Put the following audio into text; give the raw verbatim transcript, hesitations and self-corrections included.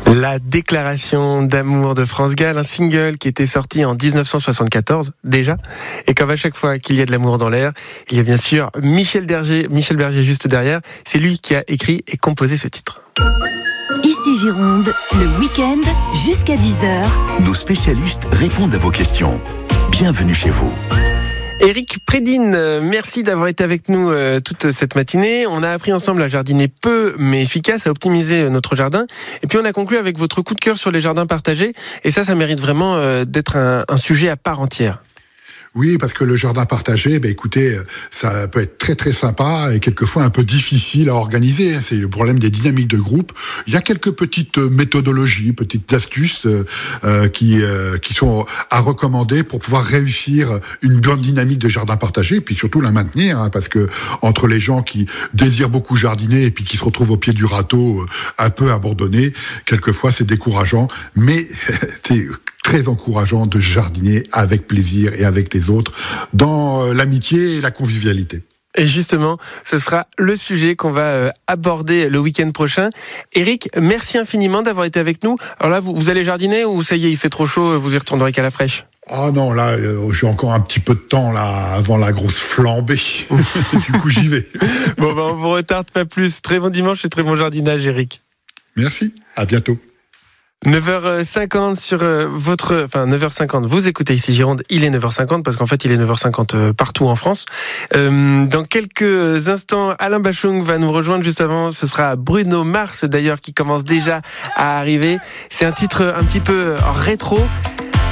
La déclaration d'amour de France Gall, un single qui était sorti en dix-neuf cent soixante-quatorze déjà. Et comme à chaque fois qu'il y a de l'amour dans l'air, il y a bien sûr Michel Berger, Michel Berger juste derrière. C'est lui qui a écrit et composé ce titre. Ici Gironde, le week-end jusqu'à dix heures. Nos spécialistes répondent à vos questions. Bienvenue chez vous. Éric Prédine, merci d'avoir été avec nous euh, toute cette matinée. On a appris ensemble à jardiner peu mais efficace, à optimiser notre jardin. Et puis on a conclu avec votre coup de cœur sur les jardins partagés. Et ça, ça mérite vraiment euh, d'être un, un sujet à part entière. Oui, parce que le jardin partagé, ben écoutez, ça peut être très très sympa et quelquefois un peu difficile à organiser. C'est le problème des dynamiques de groupe. Il y a quelques petites méthodologies, petites astuces euh, qui euh, qui sont à recommander pour pouvoir réussir une bonne dynamique de jardin partagé, et puis surtout la maintenir, hein, parce que entre les gens qui désirent beaucoup jardiner et puis qui se retrouvent au pied du râteau, euh, un peu abandonnés, quelquefois c'est décourageant, mais c'est très encourageant de jardiner avec plaisir et avec les autres dans l'amitié et la convivialité. Et justement, ce sera le sujet qu'on va aborder le week-end prochain. Éric, merci infiniment d'avoir été avec nous. Alors là, vous, vous allez jardiner ou ça y est, il fait trop chaud, vous y retournerez qu'à la fraîche ? Ah non, là, euh, j'ai encore un petit peu de temps là avant la grosse flambée. Du coup, j'y vais. Bon, ben, on vous retarde pas plus. Très bon dimanche et très bon jardinage, Éric. Merci, à bientôt. neuf heures cinquante sur votre... Enfin, neuf heures cinquante, vous écoutez ici Gironde, il est neuf heures cinquante, parce qu'en fait, il est neuf heures cinquante partout en France. Euh, dans quelques instants, Alain Bachung va nous rejoindre juste avant. Ce sera Bruno Mars, d'ailleurs, qui commence déjà à arriver. C'est un titre un petit peu rétro.